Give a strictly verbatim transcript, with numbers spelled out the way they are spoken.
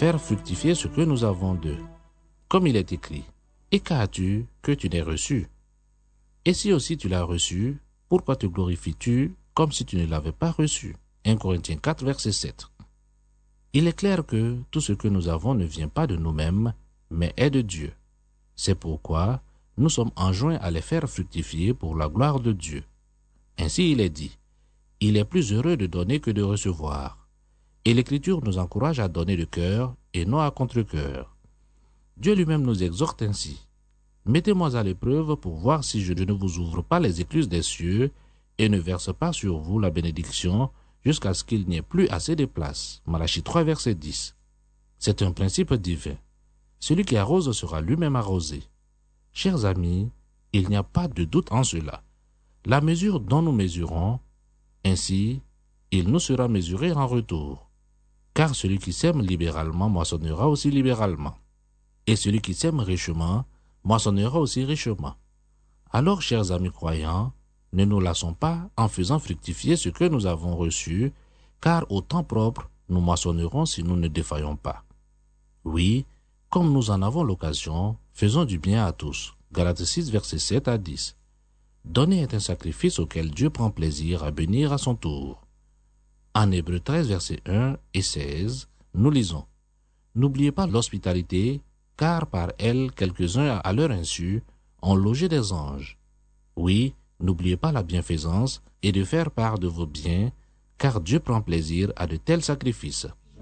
faire fructifier ce que nous avons d'eux. Comme il est écrit, « Et qu'as-tu que tu n'aies reçu ?» Et si aussi tu l'as reçu, pourquoi te glorifies-tu comme si tu ne l'avais pas reçu? un Corinthiens quatre, verset sept. Il est clair que tout ce que nous avons ne vient pas de nous-mêmes, mais est de Dieu. C'est pourquoi nous sommes enjoints à les faire fructifier pour la gloire de Dieu. Ainsi il est dit, « Il est plus heureux de donner que de recevoir. » Et l'Écriture nous encourage à donner de cœur et non à contre-cœur. Dieu lui-même nous exhorte ainsi. « Mettez-moi à l'épreuve pour voir si je ne vous ouvre pas les écluses des cieux et ne verse pas sur vous la bénédiction jusqu'à ce qu'il n'y ait plus assez de place. » Malachie trois, verset dix. C'est un principe divin. Celui qui arrose sera lui-même arrosé. Chers amis, il n'y a pas de doute en cela. La mesure dont nous mesurons, ainsi, il nous sera mesuré en retour. Car celui qui sème libéralement moissonnera aussi libéralement. Et celui qui sème richement moissonnera aussi richement. Alors, chers amis croyants, ne nous lassons pas en faisant fructifier ce que nous avons reçu, car au temps propre, nous moissonnerons si nous ne défaillons pas. Oui, comme nous en avons l'occasion, faisons du bien à tous. Galates six, versets sept à dix. Donner est un sacrifice auquel Dieu prend plaisir à bénir à son tour. En Hébreux treize, versets un et seize, nous lisons « N'oubliez pas l'hospitalité, car par elle, quelques-uns, à leur insu, ont logé des anges. Oui, n'oubliez pas la bienfaisance et de faire part de vos biens, car Dieu prend plaisir à de tels sacrifices. »